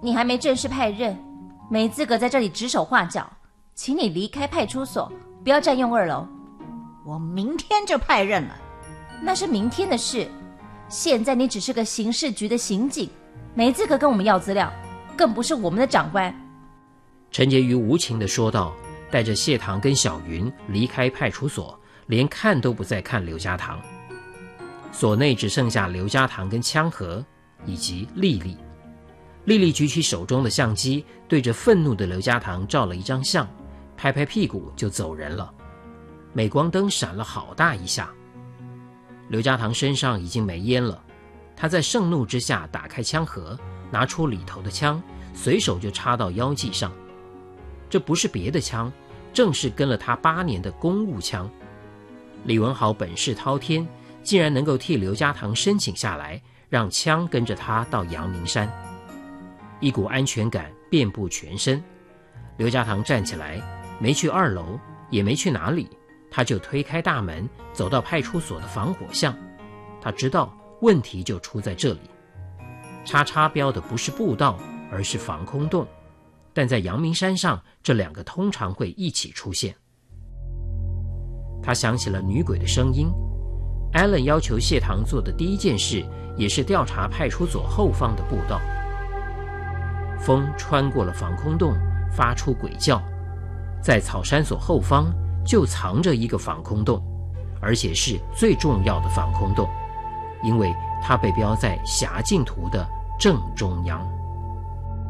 你还没正式派任，没资格在这里指手画脚，请你离开派出所，不要占用2楼。 我明天就派任了。 那是明天的事，现在你只是个刑事局的刑警，没资格跟我们要资料，更不是我们的长官。 陈洁瑜无情地说道，带着谢堂跟小云离开派出所，连看都不再看刘家堂。所内只剩下刘家堂跟枪河以及丽丽。丽丽举起手中的相机，对着愤怒的刘家堂照了一张相，拍拍屁股就走人了。镁光灯闪了好大一下。刘家堂身上已经没烟了，他在盛怒之下打开枪盒，拿出里头的枪，随手就插到腰际上。这不是别的枪，正是跟了他8年的公务枪。李文豪本事滔天，竟然能够替刘家堂申请下来，让枪跟着他到阳明山。一股安全感遍布全身。刘家堂站起来，没去2楼，也没去哪里，他就推开大门，走到派出所的防火巷。他知道问题就出在这里，叉叉标的不是步道，而是防空洞，但在阳明山上，这2个通常会一起出现。他想起了女鬼的声音。Allen 要求谢堂做的第一件事，也是调查派出所后方的步道。风穿过了防空洞，发出鬼叫。在草山所后方就藏着一个防空洞，而且是最重要的防空洞，因为它被标在辖境图的正中央。